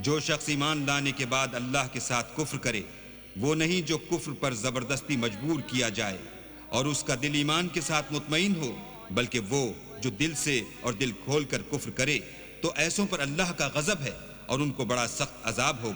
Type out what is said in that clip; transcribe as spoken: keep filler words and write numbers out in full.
जो शख्स ईमान लाने के बाद अल्लाह के साथ कुफ्र करे, वो नहीं जो कुफ्र पर जबरदस्ती मजबूर किया जाए और उसका दिल ईमान के साथ मुतमईन हो, बल्कि वो जो दिल से और दिल खोलकर कुफ्र करे, तो ऐसों पर अल्लाह का गजब है और उनको बड़ा सख्त अजाब होगा।